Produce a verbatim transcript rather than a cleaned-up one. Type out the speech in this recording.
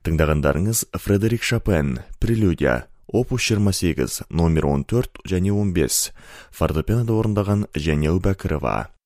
Тыңдағандарыңыз Фредерик Шопен, Прелюдия, опус жиырма сегіз, номер он төрт және он бес, фортепианода орындаған Жәнел Бәкірова.